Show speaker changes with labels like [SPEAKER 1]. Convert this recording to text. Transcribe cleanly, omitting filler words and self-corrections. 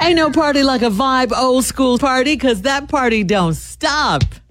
[SPEAKER 1] Ain't no party like a vibe old school party, because that party don't stop.